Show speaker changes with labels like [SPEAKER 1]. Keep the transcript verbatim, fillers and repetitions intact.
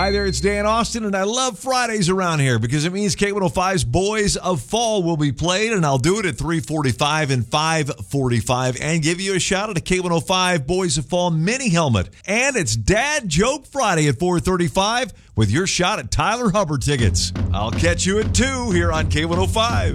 [SPEAKER 1] Hi there, it's Dan Austin, and I love Fridays around here because it means K one oh five's Boys of Fall will be played, and I'll do it at three forty-five and five forty-five and give you a shout out to K one oh five Boys of Fall mini helmet. And it's Dad Joke Friday at four thirty-five with your shot at Tyler Hubbard tickets. I'll catch you at two here on K one oh five.